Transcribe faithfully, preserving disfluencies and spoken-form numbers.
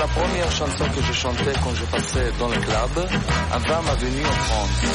la première chanson que je chantais quand je passais dans le club. Un vin m'a venu en France.